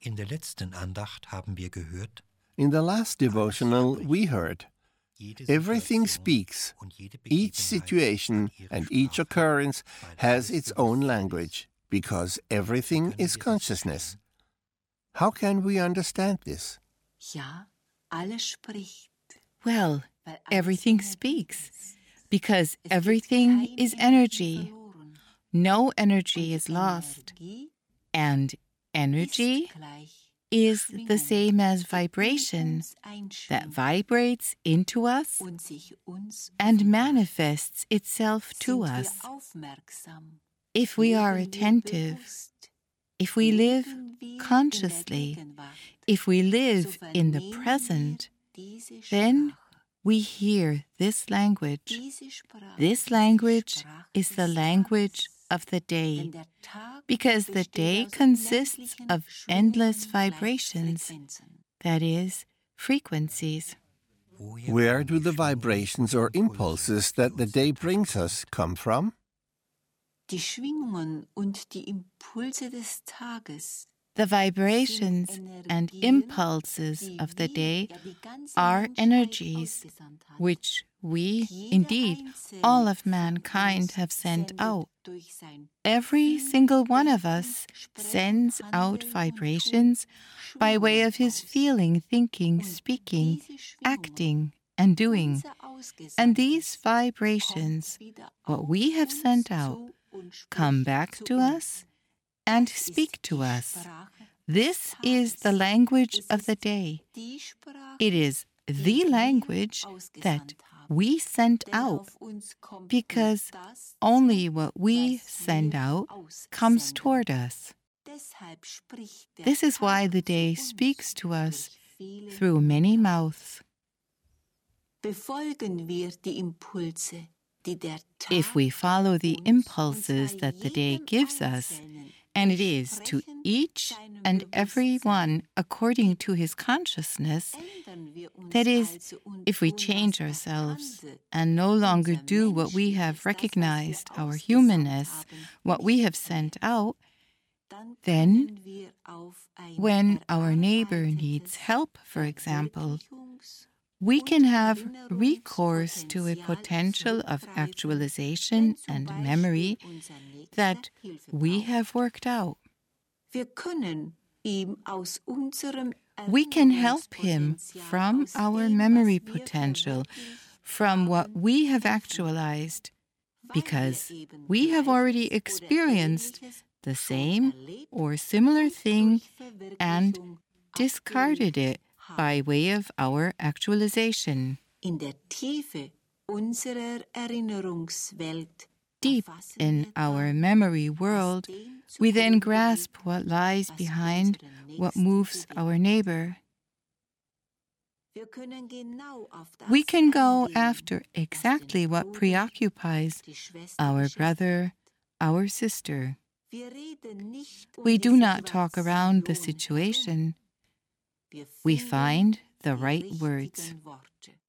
In der letzten Andacht haben wir gehört, In the last devotional, we heard, everything speaks. Each situation and each occurrence has its own language, because everything is consciousness. How can we understand this? Ja, alles spricht. Well, everything speaks, because everything is energy. No energy is lost, and energy is the same as vibration that vibrates into us and manifests itself to us. If we are attentive, if we live consciously, if we live in the present, then we hear this language. This language is the language of the day, because the day consists of endless vibrations, that is, frequencies. Where do the vibrations or impulses that the day brings us come from? Die Schwingungen und die Impulse des Tages. The vibrations and impulses of the day are energies which we, indeed, all of mankind have sent out. Every single one of us sends out vibrations by way of his feeling, thinking, speaking, acting, and doing. And these vibrations, what we have sent out, come back to us and speak to us. This is the language of the day. It is the language that we sent out, because only what we send out comes toward us. This is why the day speaks to us through many mouths. Befolgen wir die Impulse, die der Tag If we follow the impulses that the day gives us, and it is to each and every one according to his consciousness, that is, if we change ourselves and no longer do what we have recognized, our humanness, what we have sent out, then when our neighbor needs help, for example, we can have recourse to a potential of actualization and memory that we have worked out. We can help him from our memory potential, from what we have actualized, because we have already experienced the same or similar thing and discarded it by way of our actualization. In der Tiefe unserer Erinnerungswelt, deep in our memory world, we then grasp what lies behind what moves our neighbor. We can go after exactly what preoccupies our brother, our sister. We do not talk around the situation. We find the right words.